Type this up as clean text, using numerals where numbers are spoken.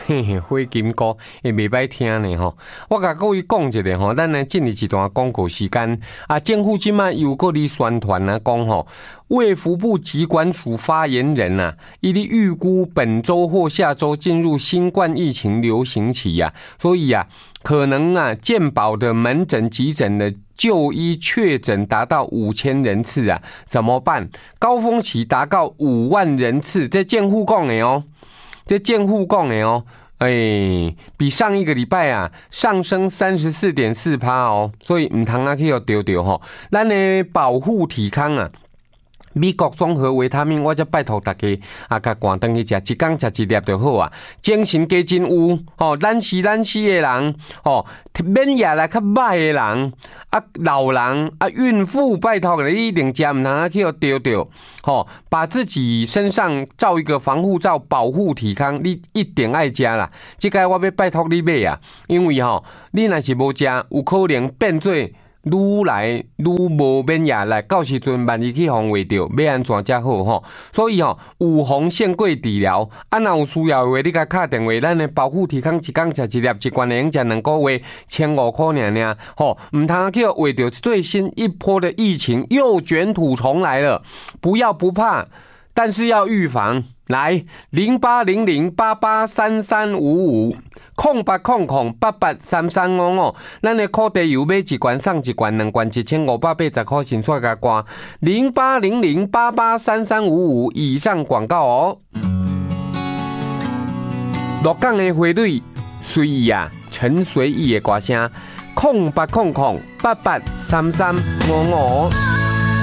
嘿嘿，火金菇会袂歹听呢吼。我甲各位讲一下吼，咱来进入一段广告时间啊。政府即卖又搁咧宣传啊，讲吼，卫福部疾管署发言人啊，伊咧预估本周或下周进入新冠疫情流行期啊，所以啊，可能啊，健保的门诊、急诊的就医确诊达到5000人次啊，怎么办？高峰期达到5万人次，这健护讲的哦。这健护讲的哦，比上一个礼拜啊上升34.4%哦，所以唔通啊去要丢丢吼，咱的保护体康啊。美国综合维他命，我则拜托大家啊，甲赶登去食，一天食一粒就好啊。精神加真有吼，咱是的人吼，免疫力较歹的人啊，老人啊，孕妇拜托你一定食，唔通啊去要丢丢吼，把自己身上罩一个防护罩，保护体康，你一定爱食啦。这个我要拜托你买啊，因为吼，你若是无食，有可能变做。愈来愈无免疫力，到时阵万一去防卫着，要安怎才好吼？所以吼，有红线贵治疗，啊，若有需要的话，你甲敲电话，咱的保护体康一天食一粒，一罐能食2个月，1500块尔，吼，唔通去为着最新一波的疫情又卷土重来了，不要不怕，但是要预防。来0800883355，0800883355，咱的苦茶油买一罐送一罐，2罐1580块，先刷甲挂0800883355，以上广告哦。鹿港的花蕊随意啊，陈随意的歌声，0800883355。